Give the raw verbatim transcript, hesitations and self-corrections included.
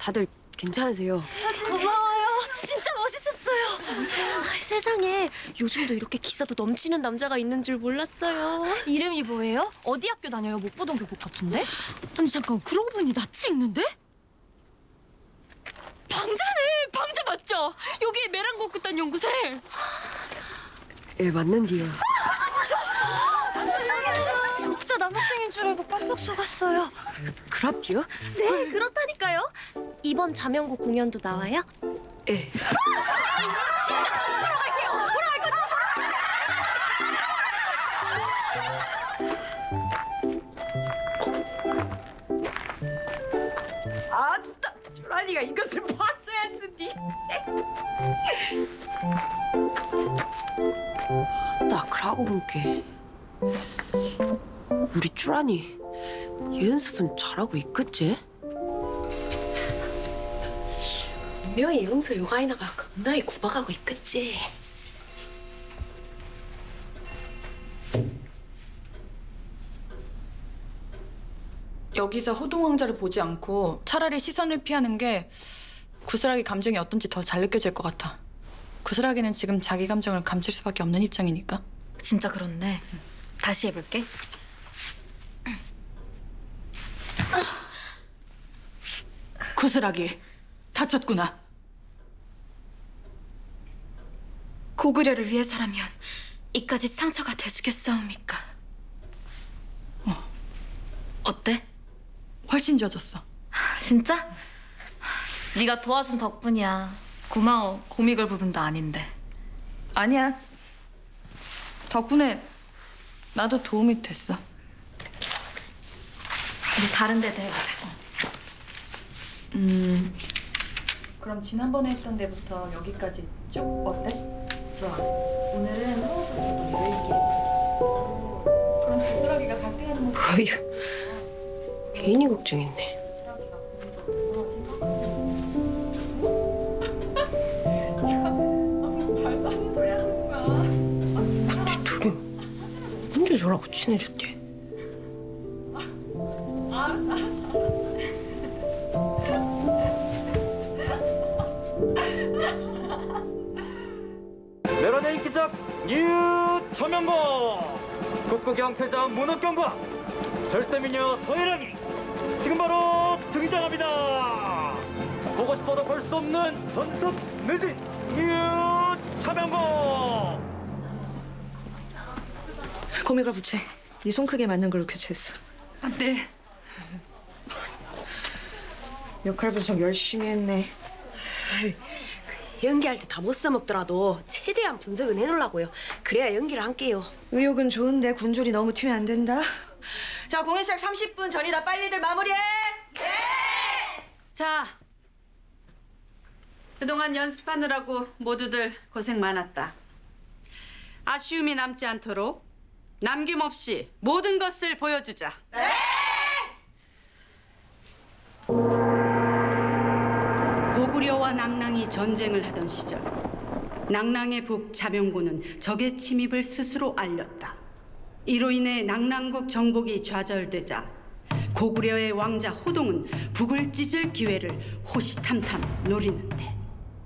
다들 괜찮으세요? 고마워요. 진짜 멋있었어요. 아, 세상에 요즘도 이렇게 기사도 넘치는 남자가 있는 줄 몰랐어요. 이름이 뭐예요? 어디 학교 다녀요? 못 보던 교복 같은데? 아니 잠깐 그러고 보니 낯이 익는데? 방자네! 방자 맞죠? 여기 메랑국구단 연구생! 예, 맞는디요. 진짜 남학생인 줄 알고 깜빡 속았어요. 그렇디요? 네, 그렇다니까요. 이번 자명고 공연도 나와요? 예. 진짜 보러 갈게요. 보러 갈 거죠? 아따, 쭈라니가 이것을 봤어야 했으니. 아따, 그러고 볼게. 우리 쭈라니 얘 연습은 잘하고 있겠지? 분명히 영서 요가이나가 겁나게 구박하고 있겠지. 여기서 호동왕자를 보지 않고 차라리 시선을 피하는 게 구슬하기 감정이 어떤지 더 잘 느껴질 것 같아. 구슬하기는 지금 자기 감정을 감출 수밖에 없는 입장이니까. 진짜 그렇네. 다시 해볼게. 구슬하기 다쳤구나. 고구려를 위해서라면 이까지 상처가 돼주겠사옵니까? 어. 어때? 훨씬 좋아졌어. 진짜? 네가 도와준 덕분이야. 고마워. 고미걸 부분도 아닌데. 아니야. 덕분에 나도 도움이 됐어. 우리 다른 데도 해보자. 음. 그럼 지난번에 했던 데부터 여기까지 쭉 어때? 좋아. 오늘은 호흡을 더 여유있게. 그럼 구슬하기가 갈등하는 모습. 어휴, 괜히 걱정했네. 근데 둘이 언제 저라고 친해졌대? 메론의 인기작 뉴 저명고 국구경패자 문학경과 절세미녀 서예랑이 지금 바로 등장합니다. 보고 싶어도 볼 수 없는 선습 매진 뉴 저명고. 고미걸 부채, 네 손 크게 맞는 걸로 교체했어. 안 돼. 역할 분석 열심히 했네. 연기할 때 다 못 써먹더라도 최대한 분석은 해놓으려고요. 그래야 연기를 함께요. 의욕은 좋은데 군졸이 너무 튀면 안 된다. 자, 공연 시작 삼십 분 전이다. 빨리들 마무리해. 네. 자, 그동안 연습하느라고 모두들 고생 많았다. 아쉬움이 남지 않도록 남김없이 모든 것을 보여주자. 네! 고구려와 낭랑이 전쟁을 하던 시절 낭랑의 북 자명고는 적의 침입을 스스로 알렸다. 이로 인해 낭랑국 정복이 좌절되자 고구려의 왕자 호동은 북을 찢을 기회를 호시탐탐 노리는데